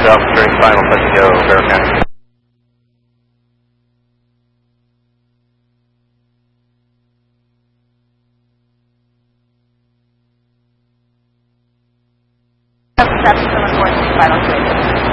Delta 3, final touch and go, Veracruz. Final